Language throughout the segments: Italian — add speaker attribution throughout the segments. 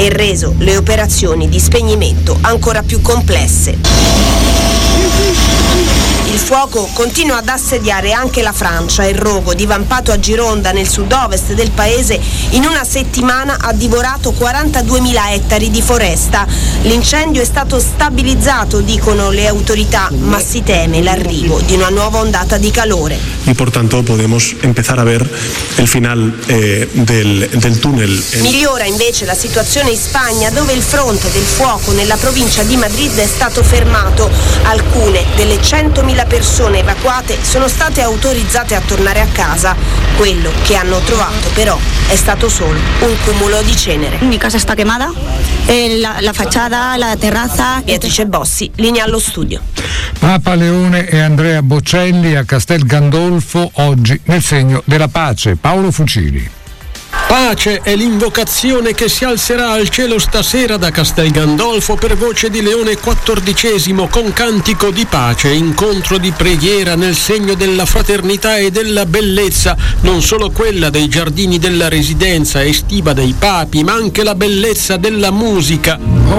Speaker 1: e reso le operazioni di spegnimento ancora più complesse. Il fuoco continua ad assediare anche la Francia. Il rogo, divampato a Gironda nel sud-ovest del paese, in una settimana ha divorato 42.000 ettari di foresta. L'incendio è stato stabilizzato, dicono le autorità, ma si teme l'arrivo di una nuova ondata di calore.
Speaker 2: Y por tanto podemos empezar a ver el final del túnel.
Speaker 1: Migliora invece la situazione in Spagna, dove il fronte del fuoco nella provincia di Madrid è stato fermato. Alcune delle 100.000 persone evacuate sono state autorizzate a tornare a casa. Quello che hanno trovato però è stato solo un cumulo di cenere.
Speaker 3: Mi casa sta quemata, la facciata, la terrazza.
Speaker 1: Beatrice Bossi, linea allo studio.
Speaker 4: Papa Leone e Andrea Bocelli a Castel Gandolfo oggi nel segno della pace. Paolo Fucili.
Speaker 5: Pace è l'invocazione che si alzerà al cielo stasera da Castel Gandolfo per voce di Leone XIV con cantico di pace, incontro di preghiera nel segno della fraternità e della bellezza, non solo quella dei giardini della residenza estiva dei papi, ma anche la bellezza della musica.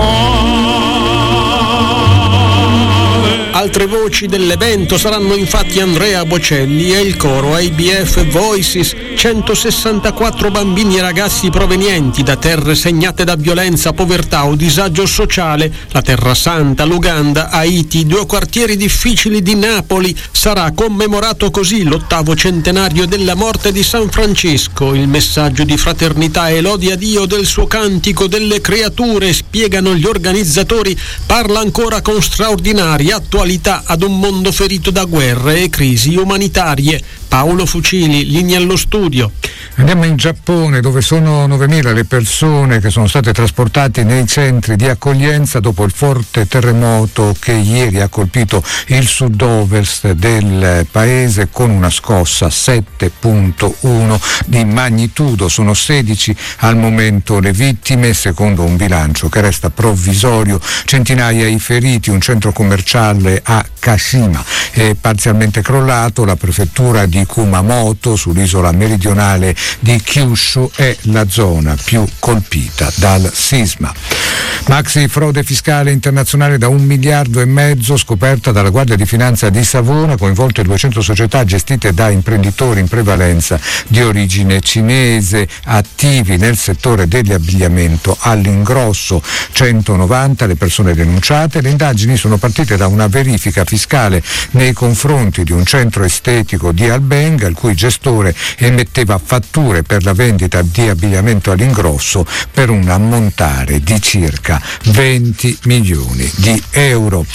Speaker 5: Altre voci dell'evento saranno infatti Andrea Bocelli e il coro IBF Voices, 164 bambini e ragazzi provenienti da terre segnate da violenza, povertà o disagio sociale, la Terra Santa, l'Uganda, Haiti, 2 quartieri difficili di Napoli. Sarà commemorato così l'8° centenario della morte di San Francesco. Il messaggio di fraternità e lode a Dio del suo cantico delle creature, spiegano gli organizzatori, parla ancora con straordinaria attualità ad un mondo ferito da guerre e crisi umanitarie. Paolo Fucili, linea allo studio.
Speaker 4: Andiamo in Giappone, dove sono 9.000 le persone che sono state trasportate nei centri di accoglienza dopo il forte terremoto che ieri ha colpito il sud-ovest del paese con una scossa 7.1 di magnitudo. Sono 16 al momento le vittime, secondo un bilancio che resta provvisorio. Centinaia i feriti. Un centro commerciale a Kashima è parzialmente crollato. La prefettura di Kumamoto, sull'isola meridionale di Kyushu, è la zona più colpita dal sisma. Maxi frode fiscale internazionale da 1,5 miliardi scoperta dalla Guardia di Finanza di Savona, coinvolte 200 società gestite da imprenditori in prevalenza di origine cinese, attivi nel settore dell'abbigliamento all'ingrosso. 190 le persone denunciate. Le indagini sono partite da una verifica fiscale nei confronti di un centro estetico di Albenga, il cui gestore emetteva fatture per la vendita di abbigliamento all'ingrosso per un ammontare di circa 20 milioni di euro.